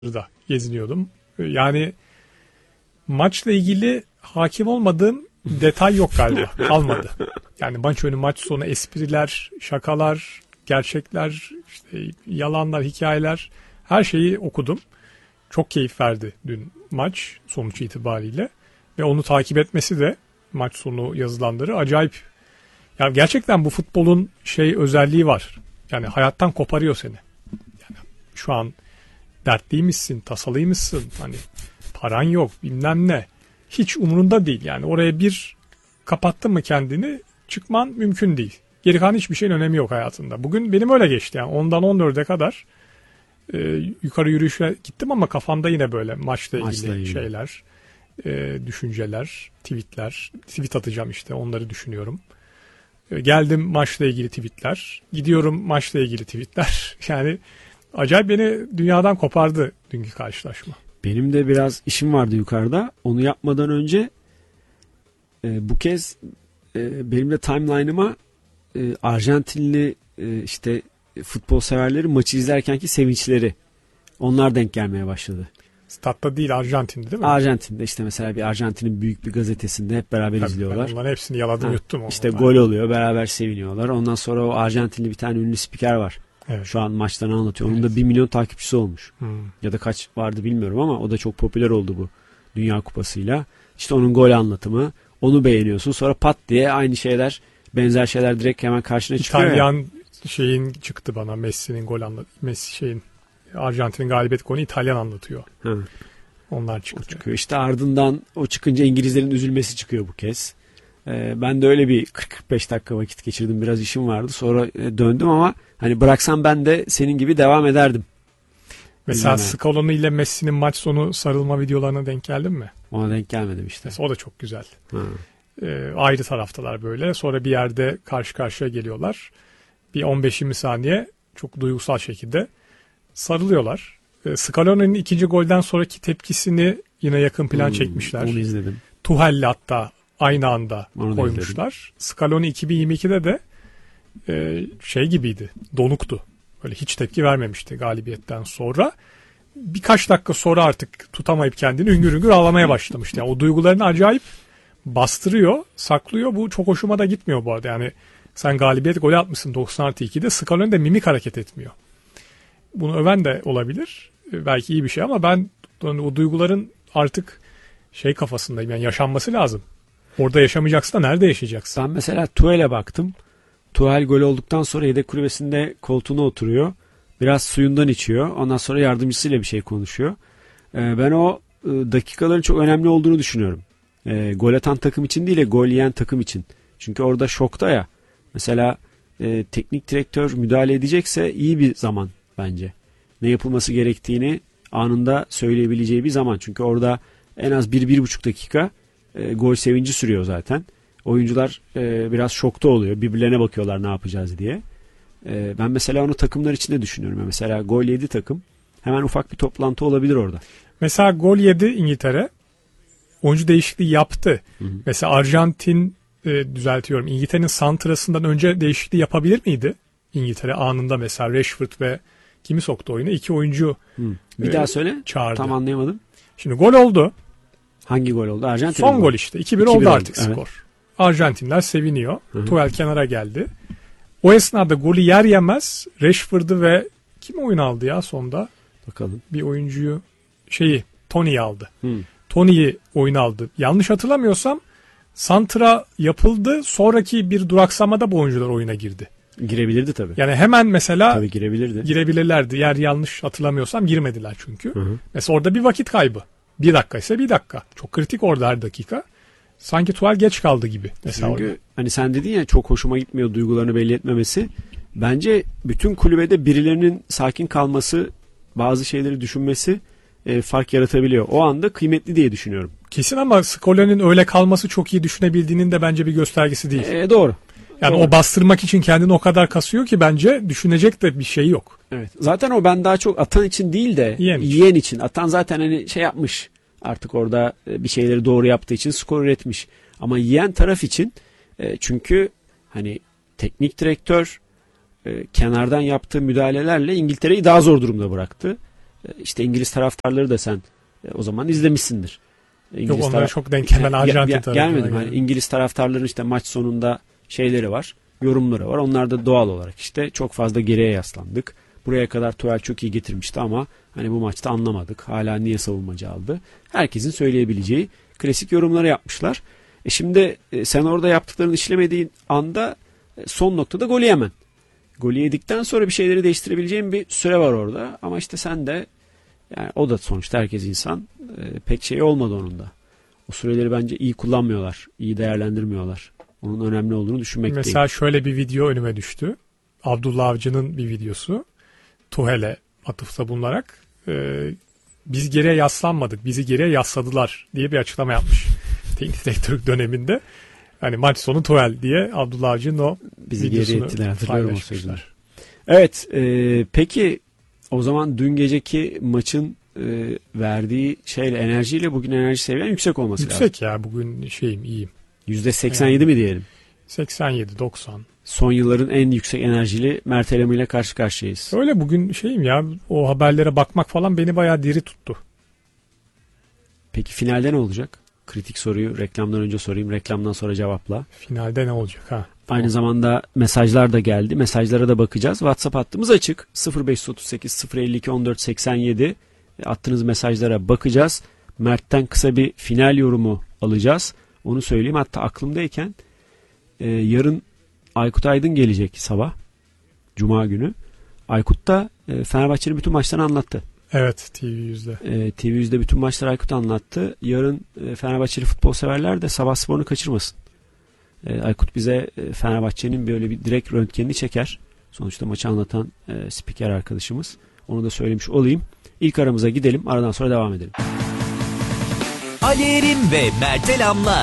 da geziniyordum. Yani maçla ilgili hakim olmadığım detay yok galiba. Kalmadı. Yani maç önü maç sonu espriler, şakalar, gerçekler, işte yalanlar, hikayeler, her şeyi okudum. Çok keyif verdi dün maç sonuç itibariyle. Ve onu takip etmesi de maç sonu yazılanları acayip. Yani gerçekten bu futbolun özelliği var. Yani hayattan koparıyor seni. Yani şu an dertliymişsin, tasalıymışsın, hani paran yok, bilmem ne. Hiç umurunda değil. Yani oraya bir kapattın mı kendini, çıkman mümkün değil. Geri kalan hiçbir şeyin önemi yok hayatında. Bugün benim öyle geçti. Yani 10'dan 14'e kadar yukarı yürüyüşe gittim ama kafamda yine böyle maçla ilgili şeyler, düşünceler, tweetler. Tweet atacağım işte, onları düşünüyorum. Geldim, maçla ilgili tweetler. Gidiyorum, maçla ilgili tweetler. Yani acayip beni dünyadan kopardı dünkü karşılaşma. Benim de biraz işim vardı yukarıda. Onu yapmadan önce bu kez benim de timeline'ıma Arjantinli işte futbol severleri maçı izlerkenki sevinçleri, onlar denk gelmeye başladı. Statta değil, Arjantin'de değil mi? Arjantin'de işte mesela bir Arjantin'in büyük bir gazetesinde hep beraber tabii izliyorlar. Ben onların hepsini yaladım yuttum. İşte gol oluyor, beraber seviniyorlar. Ondan sonra o Arjantinli bir tane ünlü spiker var. Evet. Şu an maçlarını anlatıyor. Onun da 1 milyon takipçisi olmuş. Ya da kaç vardı bilmiyorum ama o da çok popüler oldu bu Dünya Kupası'yla. İşte onun gol anlatımı, onu beğeniyorsun. Sonra pat diye aynı şeyler, benzer şeyler direkt hemen karşına çıkıyor. İtalyan çıktı bana, Messi'nin gol Arjantin'in galibiyet golünü İtalyan anlatıyor. Onlar çıkıyor. İşte ardından o çıkınca İngilizlerin üzülmesi çıkıyor bu kez. Ben de öyle bir 40-45 dakika vakit geçirdim. Biraz işim vardı. Sonra döndüm ama hani bıraksam ben de senin gibi devam ederdim. Mesela Scaloni ile Messi'nin maç sonu sarılma videolarına denk geldin mi? Ona denk gelmedim işte. Mesela o da çok güzel. Ayrı taraftalar böyle. Sonra bir yerde karşı karşıya geliyorlar. Bir 15-20 saniye çok duygusal şekilde sarılıyorlar. Scaloni'nin ikinci golden sonraki tepkisini yine yakın plan çekmişler. Onu izledim. Tuhel'le hatta aynı anda onu koymuşlar. Scaloni 2022'de de gibiydi, donuktu. Böyle hiç tepki vermemişti galibiyetten sonra. Birkaç dakika sonra artık tutamayıp kendini üngür üngür ağlamaya başlamıştı. Yani o duygularını acayip bastırıyor, saklıyor. Bu çok hoşuma da gitmiyor bu arada. Yani sen galibiyet golü atmışsın 90+2'de, Scaloni de mimik hareket etmiyor. Bunu öven de olabilir. Belki iyi bir şey ama ben o duyguların artık kafasındayım. Yani yaşanması lazım. Orada yaşamayacaksın da nerede yaşayacaksın? Ben mesela Tuhel'e baktım. Tuhel gol olduktan sonra yedek kulübesinde koltuğuna oturuyor. Biraz suyundan içiyor. Ondan sonra yardımcısıyla bir şey konuşuyor. Ben o dakikaların çok önemli olduğunu düşünüyorum. Gol atan takım için değil de gol yiyen takım için. Çünkü orada şokta ya. Mesela teknik direktör müdahale edecekse iyi bir zaman bence. Ne yapılması gerektiğini anında söyleyebileceği bir zaman. Çünkü orada en az 1-1,5 dakika gol sevinci sürüyor zaten. Oyuncular biraz şokta oluyor. Birbirlerine bakıyorlar ne yapacağız diye. Ben mesela onu takımlar içinde düşünüyorum. Mesela gol yedi takım. Hemen ufak bir toplantı olabilir orada. Mesela gol yedi İngiltere. Oyuncu değişikliği yaptı. Mesela Arjantin, düzeltiyorum, İngiltere'nin santrasından önce değişikliği yapabilir miydi? İngiltere anında mesela Rashford ve kimi soktu oyuna? 2 oyuncu bir daha söyle. Çağırdı. Tam anlayamadım. Şimdi gol oldu. Hangi gol oldu? Arjantin son gol işte. 2-1 oldu artık skor. Evet. Arjantinler seviniyor. Tuchel kenara geldi. O esnada golü yer yemez Rashford'u ve kim oyun aldı ya sonda? Bakalım. Bir oyuncuyu Tony'yi aldı. Tony'yi oyun aldı. Yanlış hatırlamıyorsam santra yapıldı. Sonraki bir duraksamada bu oyuncular oyuna girdi. Girebilirdi tabii. Yani hemen mesela tabii girebilirlerdi. Yer yanlış hatırlamıyorsam girmediler çünkü. Mesela orada bir vakit kaybı. 1 dakika ise 1 dakika. Çok kritik orada her dakika. Sanki Tuchel geç kaldı gibi. Mesela çünkü orada. Hani sen dedin ya, çok hoşuma gitmiyor duygularını belli etmemesi. Bence bütün kulübede birilerinin sakin kalması, bazı şeyleri düşünmesi fark yaratabiliyor. O anda kıymetli diye düşünüyorum. Kesin ama Scaloni'nin öyle kalması çok iyi düşünebildiğinin de bence bir göstergesi değil. Doğru. Yani doğru. O bastırmak için kendini o kadar kasıyor ki bence düşünecek de bir şey yok. Evet. Zaten o, ben daha çok atan için değil de yiyen için. Atan zaten hani yapmış. Artık orada bir şeyleri doğru yaptığı için skor üretmiş. Ama yiyen taraf için çünkü hani teknik direktör kenardan yaptığı müdahalelerle İngiltere'yi daha zor durumda bıraktı. İşte İngiliz taraftarları da sen o zaman izlemişsindir. Yok, onlara çok denk gelen Arjantin taraftarı. Gelmedim. Hani İngiliz taraftarların işte maç sonunda şeyleri var, yorumları var. Onlar da doğal olarak işte çok fazla geriye yaslandık. Buraya kadar Tuchel çok iyi getirmişti ama hani bu maçta anlamadık. Hala niye savunmacı aldı? Herkesin söyleyebileceği klasik yorumları yapmışlar. Şimdi sen orada yaptıklarını işlemediğin anda son noktada golü yemen. Golü yedikten sonra bir şeyleri değiştirebileceğin bir süre var orada. Ama işte sen de, yani o da sonuçta herkes insan, pek şey olmadı onun da. O süreleri bence iyi kullanmıyorlar. İyi değerlendirmiyorlar. Onun önemli olduğunu düşünmekteyim. Mesela şöyle bir video önüme düştü. Abdullah Avcı'nın bir videosu. Tuhel'e atıfta bulunarak biz geriye yaslanmadık, bizi geriye yasladılar diye bir açıklama yapmış. Teknik direktörlük döneminde. Hani maç sonu Tuchel diye Abdullah Avcı'nın o bizi geriye ettiler, hatırlıyorum o sözünü. Evet, peki o zaman dün geceki maçın verdiği şeyle, enerjiyle bugün enerji seviyen yüksek olması lazım. Yüksek ya, bugün iyiyim. %87 yani, mi diyelim? 87-90. Son yılların en yüksek enerjili Mert Elemi ile karşı karşıyayız. Öyle bugün ya, o haberlere bakmak falan beni bayağı diri tuttu. Peki finalde ne olacak? Kritik soruyu reklamdan önce sorayım, reklamdan sonra cevapla. Finalde ne olacak ha? Aynı zamanda mesajlar da geldi. Mesajlara da bakacağız. WhatsApp hattımız açık. 0538 052 14 87. Attığınız mesajlara bakacağız. Mert'ten kısa bir final yorumu alacağız. Onu söyleyeyim. Hatta aklımdayken yarın Aykut Aydın gelecek sabah. Cuma günü. Aykut da Fenerbahçe'nin bütün maçlarını anlattı. Evet, TV100'de. TV100'de bütün maçları Aykut anlattı. Yarın Fenerbahçeli futbol severler de sabah sporunu kaçırmasın. Aykut bize Fenerbahçe'nin böyle bir direkt röntgenini çeker. Sonuçta maçı anlatan spiker arkadaşımız. Onu da söylemiş olayım. İlk aramıza gidelim. Aradan sonra devam edelim. Ali Erim ve Mert Elam'la